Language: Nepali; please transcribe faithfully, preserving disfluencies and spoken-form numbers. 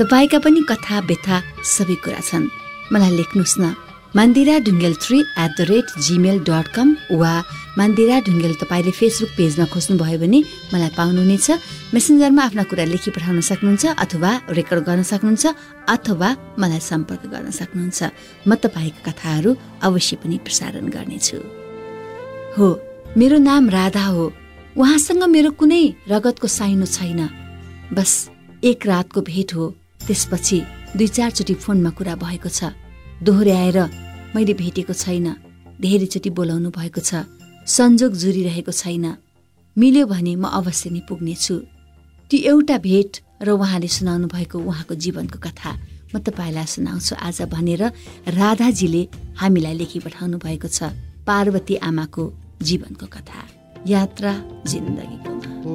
तपाईँका पनि कथा व्यथा सबै कुरा छन्, मलाई लेख्नुहोस् न। Mandira Dhungel three at the rate Gmail dot कम वा मन्दिरा ढुङ्गेल तपाईँले फेसबुक पेजमा खोज्नुभयो भने मलाई पाउनुहुनेछ। मेसेन्जरमा आफ्ना कुरा लेखी पठाउन सक्नुहुन्छ अथवा रेकर्ड गर्न सक्नुहुन्छ अथवा मलाई सम्पर्क गर्न सक्नुहुन्छ। म तपाईँका कथाहरू अवश्य पनि प्रसारण गर्नेछु। हो, मेरो नाम राधा हो। उहाँसँग मेरो कुनै रगतको साइनो छैन, बस एक रातको भेट हो। त्यसपछि दुई चारचोटि फोनमा कुरा भएको छ। दोहोऱ्याएर मैले भेटेको छैन, धेरैचोटि बोलाउनु भएको छ। संजोग जुरिरहेको छैन। मिल्यो भने म अवश्य नै पुग्नेछु। त्यो एउटा भेट र उहाँले सुनाउनु भएको उहाँको जीवनको कथा म तपाईँलाई सुनाउँछु आज भनेर राधाजीले हामीलाई लेखी पठाउनु भएको छ। पार्वती आमाको जीवनको कथा, यात्रा जिन्दगीको।